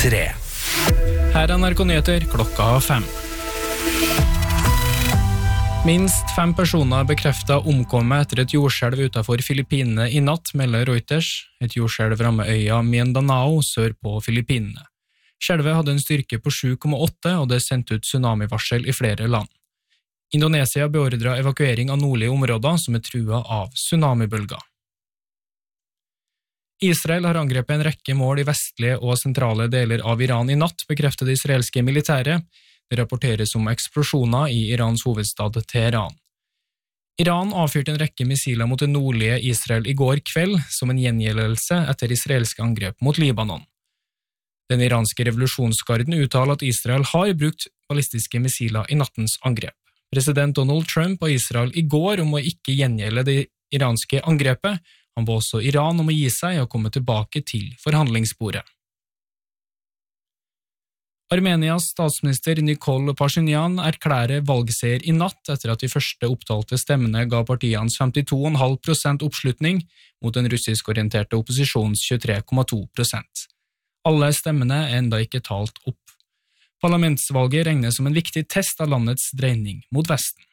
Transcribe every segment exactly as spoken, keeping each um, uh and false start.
tre. Her er N R K Nyheter klokka fem. Minst fem personer bekreftet omkommet etter et jordskjelv utenfor Filippinene i natt, melder Reuters. Et jordskjelv rammer øya Mindanao sør på Filippinene. Skjelvet hadde en styrke på sju komma åtte, og det sendte ut tsunamivarsel i flere land. Indonesia beordret evakuering av nordlige områder som er truet av tsunamibølger. Israel har angrepet en rekke mål i vestlige og sentrale deler av Iran i natt, bekreftet det israelske militæret. Det rapporteres om eksplosjoner i Irans hovedstad Teheran. Iran avfyrte en rekke missiler mot det nordlige Israel i går kveld som en gjengjeldelse etter israelske angrep mot Libanon. Den iranske revolusjonsgarden uttaler at Israel har brukt ballistiske missiler i nattens angrep. President Donald Trump og Israel i går om å ikke gjengjelde det iranske angrepet. Han ba også Iran om å gi seg og komme tilbake til forhandlingsbordet. Armenias statsminister Nikol Pashinyan erklærer valgseier i natt etter at de første opptalte stemmene ga partiet hans femtito komma fem prosent oppslutning mot den russisk-orienterte opposisjons tjuetre komma to prosent. Alle stemmene er enda ikke talt opp. Parlamentsvalget regnes som en viktig test av landets dreining mot Vesten.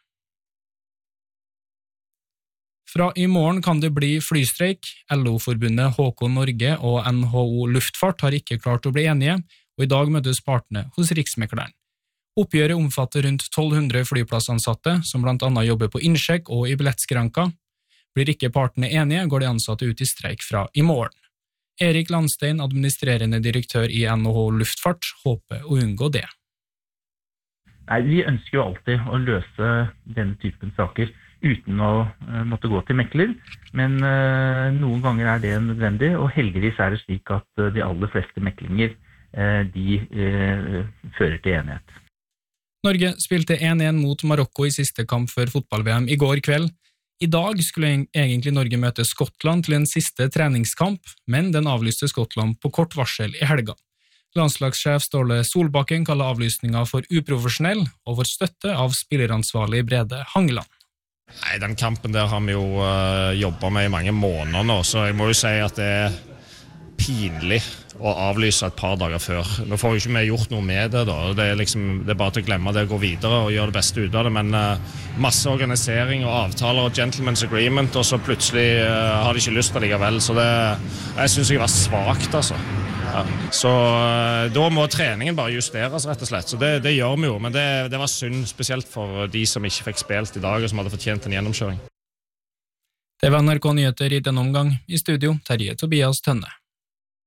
Fra i morgen kan det bli flystreik. L O-forbundet H K Norge og N H O Luftfart har ikke klart å bli enige, og i dag møtes partene hos Riksmekleren. Oppgjøret omfatter rundt tolv hundre flyplassansatte, som blant annet jobber på innsjekk og i billettskranka. Blir ikke partene enige, går de ansatte ut i streik fra i morgen. Erik Landstein, administrerende direktør i N H O Luftfart, håper å unngå det. Nei, vi ønsker jo alltid å løse denne typen saker uten å uh, måtte gå til mekler, men uh, noen ganger er det nødvendig, og heldigvis er det slik at uh, de aller fleste meklinger uh, de uh, fører til enighet. Norge spilte en en mot Marokko i siste kamp før fotball-V M i går kveld. I dag skulle egentlig Norge møte Skottland til en siste treningskamp, men den avlyste Skottland på kort varsel i helga. Landslagssjef Ståle Solbakken kaller avlysninga for uprofesjonell og får støtte av spilleransvarlig Brede Hangeland. Nei, den kampen der har vi jo uh, jobbet med i mange måneder nå, så jeg må jo si at det er pinlig å avlyse et par dager før. Nå får jo ikke vi gjort noe med det da, det er, liksom, det er bare til å glemme det å gå videre og gjøre det beste ut av det, men uh, masse organisering og avtaler og gentleman's agreement, og så plutselig uh, har de ikke lyst til det likevel, så det, jeg synes jeg var svagt altså. Ja. Så uh, da må treningen bare justeres rett og slett, så det, det gjør vi jo, men det, det var synd spesielt for de som ikke fikk spilt i dag og som hadde fortjent en gjennomkjøring. Det var N R K Nyheter i denne omgang. I studio, Terje Tobias Tønne.